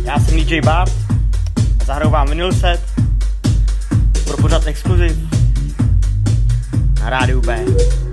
Já jsem DJ Bart a zahraju vám vinyl set pro pořad exkluziv na rádiu B.